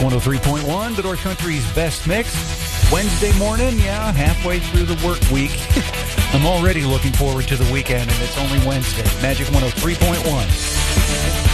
103.1, the North Country's best mix. Wednesday morning, halfway through the work week. I'm already looking forward to the weekend, and it's only Wednesday. Magic 103.1.